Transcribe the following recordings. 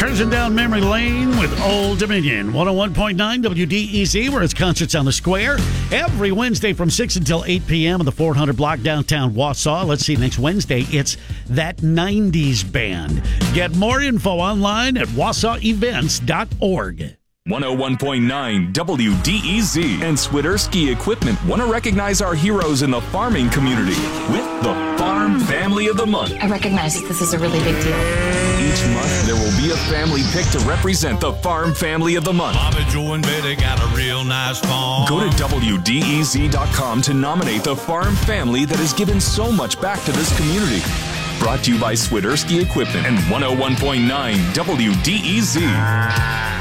Cruising down memory lane with Old Dominion. 101.9 WDEZ, where it's concerts on the square. Every Wednesday from 6 until 8 p.m. in the 400 block downtown Wausau. Let's see, next Wednesday, it's That 90s Band. Get more info online at wausauevents.org. 101.9 WDEZ and Swiderski Equipment want to recognize our heroes in the farming community with the Farm Family of the Month. I recognize that this is a really big deal. Each month, there will be a family picked to represent the Farm Family of the Month. Bobby, Joe, and Betty got a real nice farm. Go to WDEZ.com to nominate the farm family that has given so much back to this community. Brought to you by Swiderski Equipment and 101.9 WDEZ.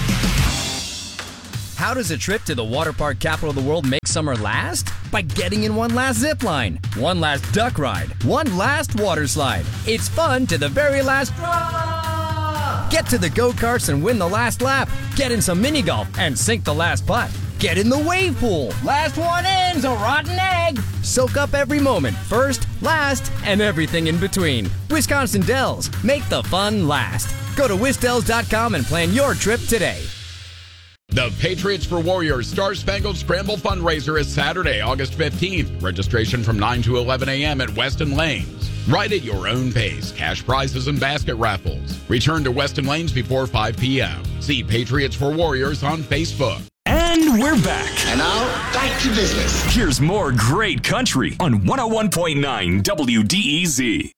How does a trip to the water park capital of the world make summer last? By getting in one last zip line, one last duck ride, one last water slide. It's fun to the very last drop. Get to the go-karts and win the last lap. Get in some mini golf and sink the last putt. Get in the wave pool. Last one in's a rotten egg. Soak up every moment, first, last, and everything in between. Wisconsin Dells, make the fun last. Go to wisdells.com and plan your trip today. The Patriots for Warriors Star Spangled Scramble fundraiser is Saturday, August 15th. Registration from 9 to 11 a.m. at Weston Lanes. Ride at your own pace. Cash prizes and basket raffles. Return to Weston Lanes before 5 p.m. See Patriots for Warriors on Facebook. And we're back. And now, back to business. Here's more great country on 101.9 WDEZ.